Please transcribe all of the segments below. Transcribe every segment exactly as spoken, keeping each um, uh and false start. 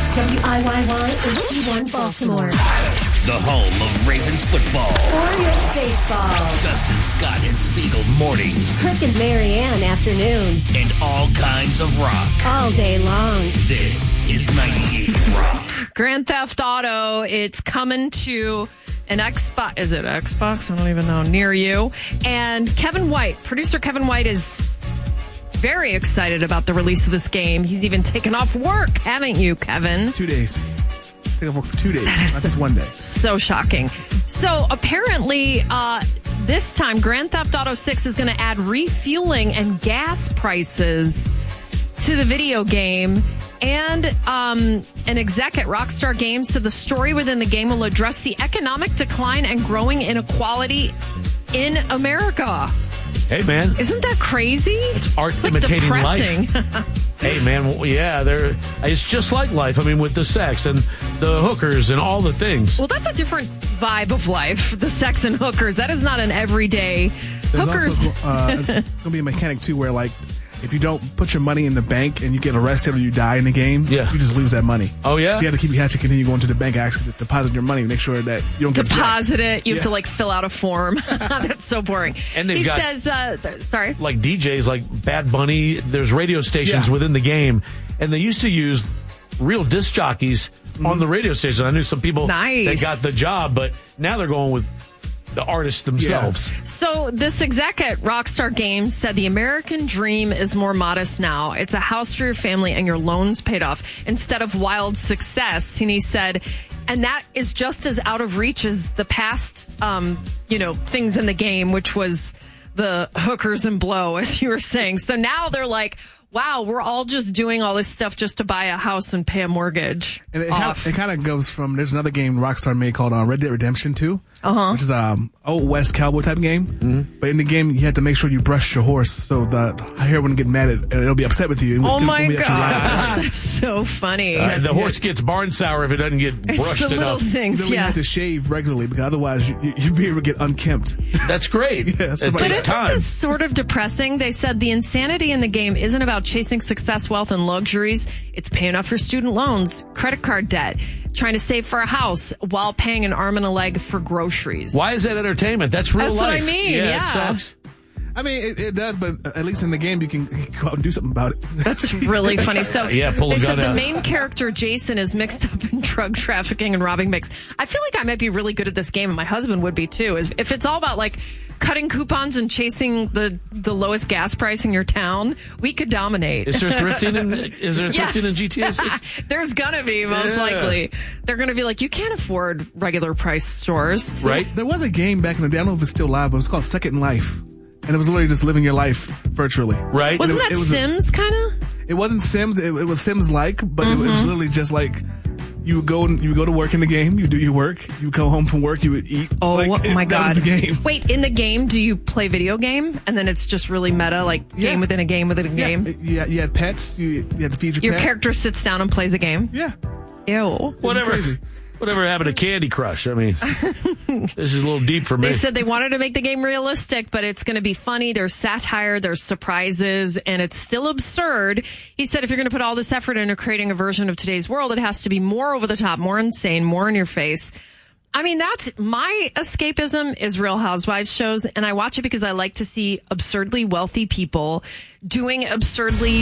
W I Y Y H D one Baltimore. The home of Ravens football. Orioles baseball. Justin Scott and Spiegel mornings. Click and Marianne afternoons. And all kinds of rock. All day long. This is ninety-eight Rock. Grand Theft Auto, it's coming to an Xbox. Is it Xbox? I don't even know. Near you. And Kevin White, producer Kevin White is very excited about the release of this game. He's even taken off work, haven't you, Kevin? Two days. Take off work for two days. That is not so, just one day. So shocking. So apparently, uh, this time, Grand Theft Auto six is going to add refueling and gas prices to the video game. And um, an exec at Rockstar Games said the story within the game will address the economic decline and growing inequality in America. Hey, man. Isn't that crazy? It's art it's like imitating depressing. life. Hey, man, well, yeah, they're, it's just like life. I mean, with the sex and the hookers and all the things. Well, that's a different vibe of life, the sex and hookers. That is not an everyday There's hookers. also uh, going to be a mechanic, too, where, like, if you don't put your money in the bank and you get arrested or you die in the game, yeah. you just lose that money. Oh, yeah? So you have to keep, you have to continue going to the bank, actually deposit your money, make sure that you don't get Deposit it. You yeah. have to, like, fill out a form. That's so boring. And they've he got, says, uh, th- sorry. Like D Js, like Bad Bunny, there's radio stations yeah. within the game. And they used to use real disc jockeys mm-hmm. on the radio station. I knew some people nice. that got the job, but now they're going with the artists themselves. Yeah. So this exec at Rockstar Games said the American dream is more modest now. It's a house for your family and your loans paid off instead of wild success. And he said, and that is just as out of reach as the past, um, you know, things in the game, which was the hookers and blow, as you were saying. So now they're like, wow, we're all just doing all this stuff just to buy a house and pay a mortgage And it, off. it kind of goes from, there's another game Rockstar made called uh, Red Dead Redemption two, uh-huh. which is a um, old West cowboy type game. Mm-hmm. But in the game, you had to make sure you brush your horse so the hair wouldn't get mad at, and it'll be upset with you. And oh it, my it gosh, that's so funny. Uh, the horse gets barn sour if it doesn't get it's brushed the little enough. things, you really yeah. have to shave regularly because otherwise you, you, you'd be able to get unkempt. That's great. Yeah, it but But takes isn't time. this sort of depressing? They said the insanity in the game isn't about chasing success, wealth, and luxuries. It's paying off your student loans, credit card debt, trying to save for a house while paying an arm and a leg for groceries. Why is that entertainment? That's real That's life. what I mean, Yeah, yeah. it sucks. I mean, it, it does, but at least in the game, you can go out and do something about it. That's really funny. So Yeah, pull a they gun said the out. main character, Jason, is mixed up in drug trafficking and robbing banks. I feel like I might be really good at this game, and my husband would be too. Is if it's all about like cutting coupons and chasing the, the lowest gas price in your town, we could dominate. Is there thrifting in, is there Yeah. thrifting in G T A six? There's gonna be, most Yeah. likely. They're gonna be like, you can't afford regular price stores. Right? There was a game back in the day, I don't know if it's still live, but it was called Second Life. And it was literally just living your life virtually. Right? Wasn't it- that it was a- Sims, kind of? It wasn't Sims, it, it was Sims-like, but Mm-hmm. it, it was literally just like, you would go you would go to work in the game, you do your work, you would come home from work, you would eat. Oh like, it- my that god! was the game. Wait, in the game, do you play video game, and then it's just really meta, like Yeah. game within a game within a Yeah, game? it- you, had, you had pets, you, you had to feed your, Your pet. character sits down and plays a game. Yeah. Ew. Whatever. crazy. Whatever happened to Candy Crush? I mean, this is a little deep for me. They said they wanted to make the game realistic, but it's going to be funny. There's satire, there's surprises, and it's still absurd. He said if you're going to put all this effort into creating a version of today's world, it has to be more over the top, more insane, more in your face. I mean, that's my escapism is Real Housewives shows, and I watch it because I like to see absurdly wealthy people doing absurdly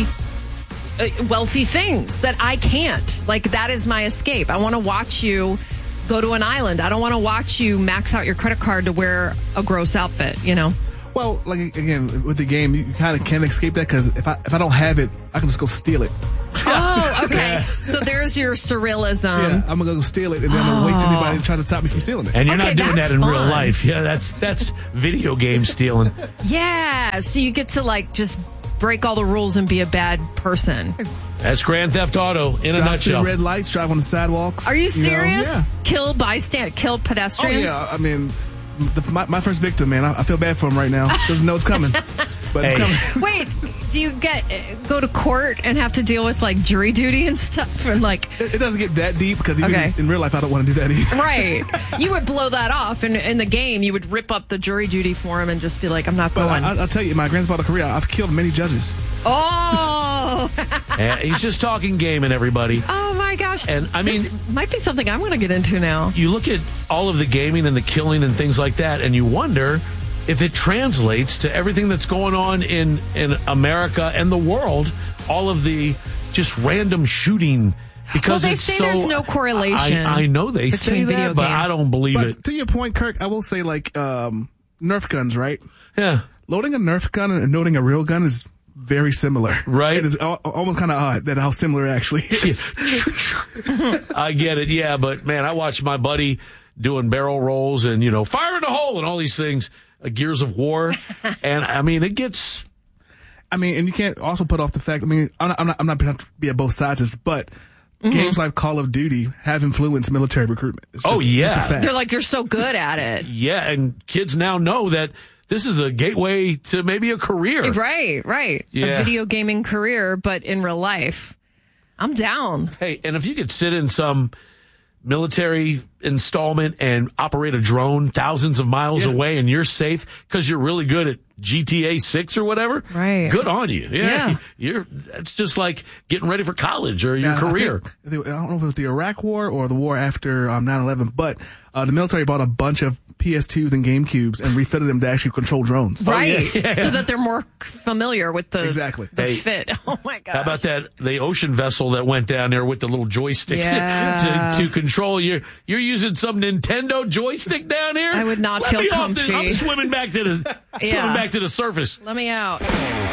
uh, wealthy things that I can't. Like, that is my escape. I want to watch you go to an island. I don't want to watch you max out your credit card to wear a gross outfit, you know? Well, like, again, with the game, you kind of can't escape that because if I, if I don't have it, I can just go steal it. Oh, okay. So there's your surrealism. Yeah, I'm going to go steal it and then I'm going to waste anybody that tries to stop me from stealing it. And you're Okay, not doing that's that in real fun. life. Yeah, that's that's video game stealing. Yeah. So you get to, like, just break all the rules and be a bad person. That's Grand Theft Auto in a Drive nutshell. through red lights, drive on the sidewalks. Are you know? serious? Yeah. Kill bystand, kill Oh, pedestrians? yeah. I mean, the, my, my first victim, man, I, I feel bad for him right now. Doesn't know it's coming. But it's Hey. coming. Wait, do you get go to court and have to deal with like jury duty and stuff, or like? It, it doesn't get that deep because even Okay. in real life, I don't want to do that either. Right, you would blow that off, and in the game, you would rip up the jury duty form and just be like, "I'm not But going." I, I'll tell you, in my Grand Theft Auto career, I've killed many judges. oh, Uh, he's just talking gaming, everybody. oh my gosh. And, I mean- this might be something I'm going to get into now. You look at all of the gaming and the killing and things like that, and you wonder if it translates to everything that's going on in, in America and the world, all of the just random shooting. Because well, they it's say so, there's no correlation. I, I know they say between video that, but games. I don't believe But it. to your point, Kirk, I will say like um, Nerf guns, right? Yeah. Loading a Nerf gun and loading a real gun is very similar. Right. It is al- almost kind of odd that how similar it actually is. I get it, yeah, but man, I watched my buddy doing barrel rolls and, you know, fire in the hole and all these things, uh, Gears of War. And I mean, it gets. I mean, and you can't also put off the fact, I mean, I'm not, I'm not, I'm not going to be at both sides of this, but mm-hmm. games like Call of Duty have influenced military recruitment. It's just, Oh, yeah. just a fact. They're like, you're so good at it. Yeah, and kids now know that this is a gateway to maybe a career. Right, right. Yeah. A video gaming career, but in real life. I'm down. Hey, and if you could sit in some military installment and operate a drone thousands of miles Yeah. away and you're safe because you're really good at G T A six or whatever, Right. good on you. Yeah, Yeah. You're, that's just like getting ready for college or your Now, career. I, think, I don't know if it was the Iraq War or the war after um, nine eleven, but uh, the military bought a bunch of P S twos and GameCubes and refitted them to actually control drones. Right. yeah, yeah. So that they're more familiar with the, Exactly. the Hey, fit. Oh, my gosh. How about that? The ocean vessel that went down there with the little joystick Yeah. to, to control you. You're using some Nintendo joystick down here. I would not Let feel me off the- comfy. I'm swimming back to the Yeah. swimming back to the surface. Let me out.